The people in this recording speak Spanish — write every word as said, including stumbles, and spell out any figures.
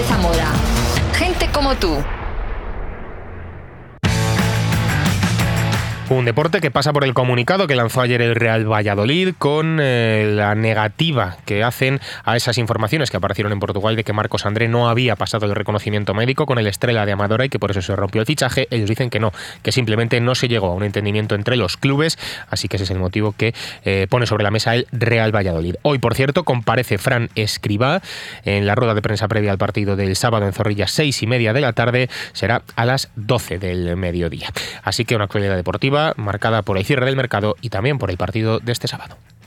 de Zamora. Gente como tú. Un deporte que pasa por el comunicado que lanzó ayer el Real Valladolid con eh, la negativa que hacen a esas informaciones que aparecieron en Portugal de que Marcos André no había pasado el reconocimiento médico con el Estrela de Amadora y que por eso se rompió el fichaje. Ellos dicen que no, que simplemente no se llegó a un entendimiento entre los clubes, así que ese es el motivo que eh, pone sobre la mesa el Real Valladolid. Hoy, por cierto, comparece Fran Escribá en la rueda de prensa previa al partido del sábado en Zorrilla, seis y media de la tarde, será a las doce del mediodía. Así que una actualidad deportiva marcada por el cierre del mercado y también por el partido de este sábado.